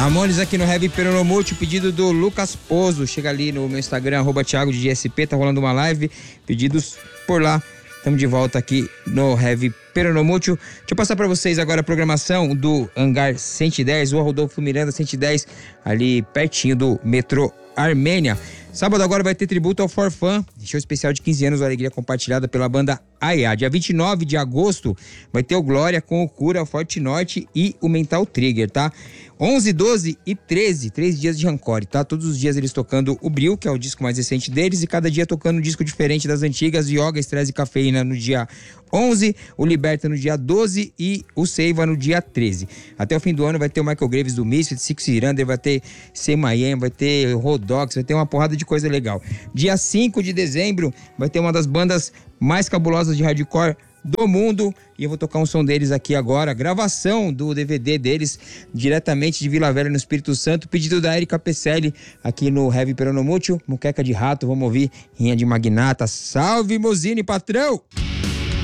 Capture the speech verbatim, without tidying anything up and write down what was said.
Ramones aqui no Heavy Peronomútil, pedido do Lucas Pozo. Chega ali no meu Instagram, arroba Thiago de S P, tá rolando uma live. Pedidos por lá. Estamos de volta aqui no Heavy Peronomútil. Deixa eu passar para vocês agora a programação do Hangar cento e dez, Rua Rodolfo Miranda cento e dez, ali pertinho do metrô Armênia. Sábado agora vai ter tributo ao Forfã, show especial de quinze anos, alegria compartilhada pela banda Aya. Dia vinte e nove de agosto vai ter o Glória com o Cura, o Forte Norte e o Mental Trigger, tá? onze, doze e treze, três dias de Rancore, tá? Todos os dias eles tocando o Bril, que é o disco mais recente deles, e cada dia tocando um disco diferente das antigas. Yoga, Estresse e Cafeína no dia onze, o Liberta no dia doze e o Seiva no dia treze. Até o fim do ano vai ter o Michael Graves do Misfits, Six Irander, vai ter Sem Miami, vai ter Rodox, vai ter uma porrada de coisa legal. Dia cinco de dezembro vai ter uma das bandas mais cabulosas de hardcore do mundo, e eu vou tocar um som deles aqui agora, gravação do D V D deles diretamente de Vila Velha no Espírito Santo, pedido da Erika Pecelli aqui no Heavy Peronomútil. Muqueca de Rato, vamos ouvir Rinha de Magnata. Salve, Mozine, patrão!